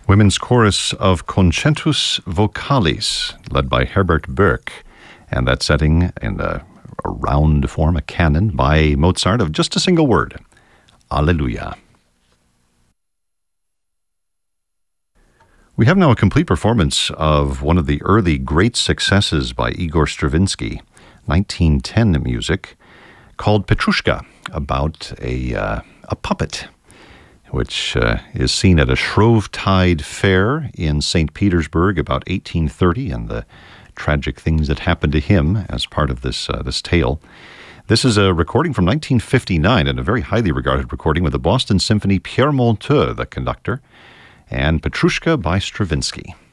Women's chorus of Concentus Vocalis, led by Herbert Berg, and that setting in a round form, a canon by Mozart of just a single word, Alleluia. We have now a complete performance of one of the early great successes by Igor Stravinsky, 1910 music, called Petrushka, about a puppet, which is seen at a Shrovetide fair in St. Petersburg about 1830, and the tragic things that happened to him as part of this tale. This is a recording from 1959, and a very highly regarded recording with the Boston Symphony, Pierre Monteux, the conductor, and Petrushka by Stravinsky.